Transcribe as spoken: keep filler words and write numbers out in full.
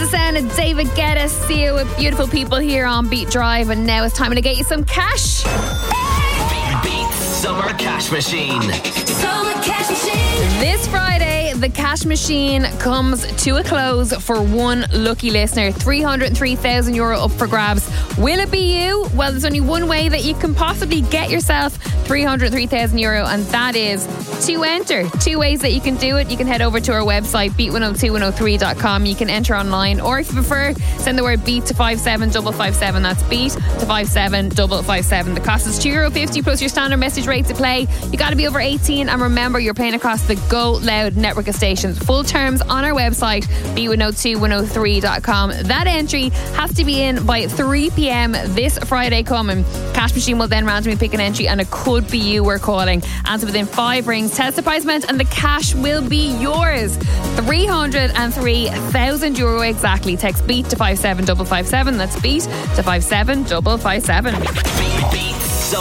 sound of David Guetta. See you with beautiful people here on Beat Drive. And now it's time to get you some cash. Beat Summer Cash Machine. Summer Cash Machine. This Friday, the cash machine comes to a close for one lucky listener. three hundred three thousand euro up for grabs. Will it be you? Well, there's only one way that you can possibly get yourself three hundred three thousand euro, and that is to enter. Two ways that you can do it. You can head over to our website, beat one oh two one oh three dot com. You can enter online, or if you prefer, send the word beat to five seven five five seven. That's beat to five seven five five seven. The cost is two euro fifty plus your standard message rate to play. You got to be over eighteen, and remember, you're paying across the Go Loud network of stations. Full terms on our website, beat one oh two one oh three dot com. That entry has to be in by three p.m. this Friday coming. Cash machine will then randomly pick an entry, and it could be you we're calling. Answer within five rings, test the price amount, and the cash will be yours. three hundred three thousand euro exactly. Text beat to five seven five five seven. That's beat to five seven five five seven. Beat